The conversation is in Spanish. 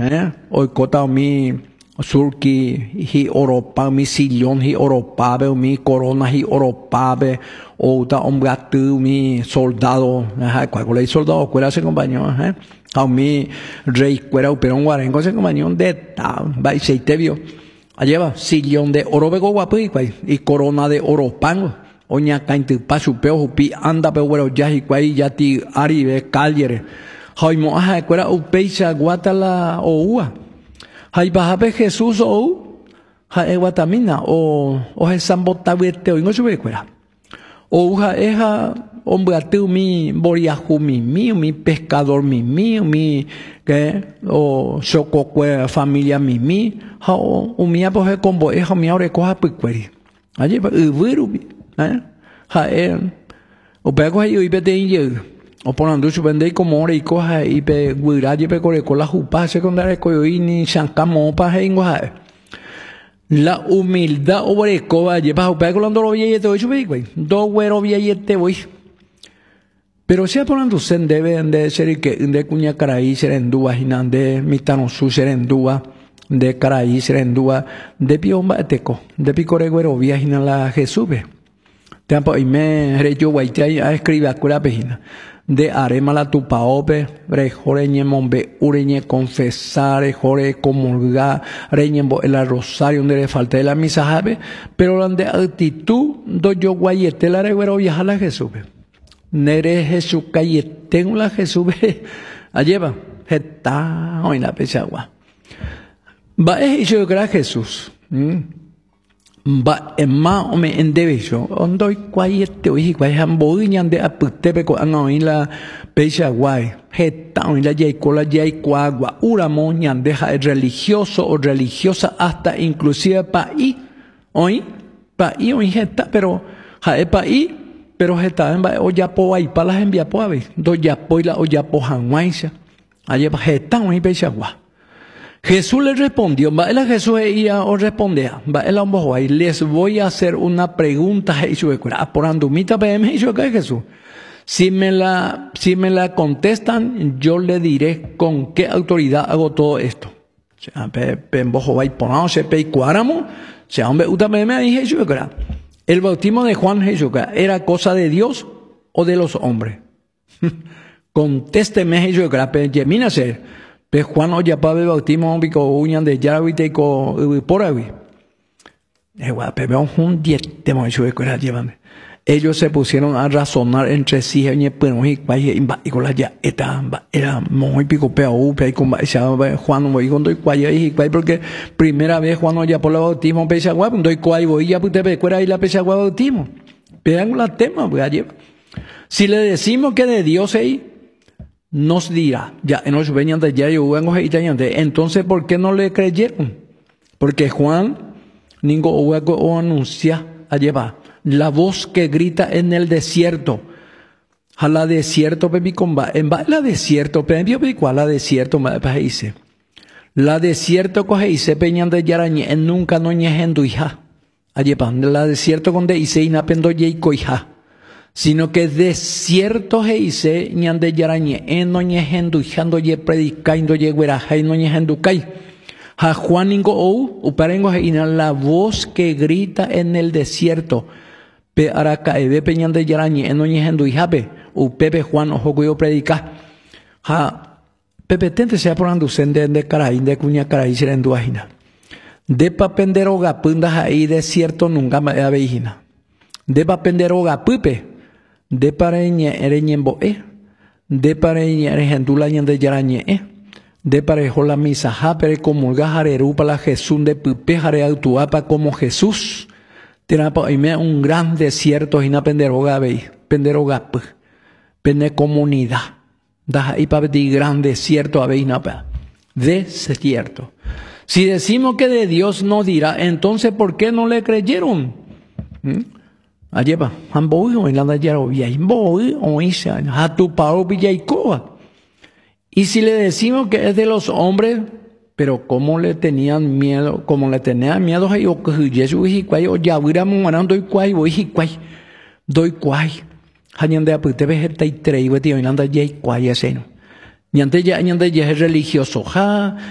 Hoy cota mi surki hi Europa mi sillón hi Europa mi corona hi Europa o ta omgatu mi soldado cuál con el soldado cuera se compañero a mi rey cuera pero un guarengo se compañero de ta va y se te vio lleva sillón de oro bego guapo y corona de oro pango oña cainte pa chupeo hupi anda pe güero ya y cuai ya ti aribe caliere hay mo cuera upeisa guatala o ua hay bajabe Jesús o hay guatamina o es sambotabete o no sube cuera o uja eja hombre atu mi boriaju mi pescador mi que o choco cuera familia mi ha o mi apoje combo eja mi ahora coja picueri allí va uviru ha o pego ahí y pete inye o ponando su vende como hora y coja y pe guiraje pe core con la jupa secundaria coyo ni shankamo pa hengo ha la humildad obrecoba lleva a pego cuando lo billete hoy sube güey do güero billete voy pero si ponando sen deben de ser que de cuña caray serendúa hinande mitano su serendúa de caray serendúa de piomba teco de picore güero viajina la Jesús tiempo y me reyo guaite a escribir a cura pejina de arema la tupaope rejoreñe mombe ureñe confesar jore comulgar reñembo el rosario donde le falta de la misa jabe pero donde actitud do yo guayete la reguero viajar a Jesús nere Jesús calle tengo la Jesús alleva está hoy la pechagua va es yo creo Jesús ba emma o me endebejo ondoi quiet hoy quay hambo ñande aputebe ko anoi la pecha guay heta hoy la yai cola yai cuagua uramo ñande ja religioso o religiosa hasta inclusive paí hoy heta pero ja paí pero heta en ba o ya po ai para las envia po ave do ya po la o ya po hanwaisa aye ba heta hoy pecha guay Jesús le respondió, ¿va? Jesús ella os respondía, ¿va? Les voy a hacer una pregunta, por andumita PM, Jesús. Si me la contestan, yo le diré con qué autoridad hago todo esto. El bautismo de Juan Jesús, ¿era cosa de Dios o de los hombres? Contésteme Jesús, Yemina ser. Pero Juan oya pabe bautismo bico uñan de yaravite ko porawi. Pero un diete mo eso que llevan. Ellos se pusieron a razonar entre sí y pero y con la ya era muy pico peo pe con Juan voy con doy cuaya y porque primera vez Juan oya por el bautismo pesa guapo doy cuay voy ya pute pe cuera y la pesa guapo bautismo. Vean la tema si le decimos que de Dios ahí nos dirá, ya en los venían de ya yo vengo entonces ¿por qué no le creyeron? Porque Juan ningo o anuncia lleva la voz que grita en el desierto. A la desierto pepi comba, en va la desierto pepi cuál la desierto me dice. La desierto coge y se peñan de yarañe en nunca no ñejendo hija. Lleva la desierto con de ise inapendo ye coija. Sino que desierto heise ñande yarañe en no ñejendu jando ye predicando ye gueraja y no ñejendu kai ha Juaningo ou uparengo heina la voz que grita en el desierto pe araca ebe peñande yarañe en no ñejendu ijape upepe Juan ojo yo predica ha pepe tente sea por anducende de caray de cuña caray serendu ajina de papenderoga punda ahí desierto nunca me avejina de papenderoga pupe de pareña ereñembo de pareña eregendula ñande yarañe de parejo la misa japere comulga jareru para Jesús de pupe jare autuapa como Jesús tirapa y me un gran desierto y na penderoga veis penderoga pende comunidad da y para di gran desierto aveis napa desierto si decimos que de Dios no dirá entonces ¿por qué no le creyeron? Alleva, han boido en la yaro boy o isa, a tu paro villaikoa. Y si le decimos que es de los hombres, pero cómo le tenían miedo a ellos que Jesús y cuay o ya hubiera monando y cuay voy y cuay doy cuay. Hayan de apute vegeta y trei tío en la yay cuay aseno. Ñante ya es religioso ja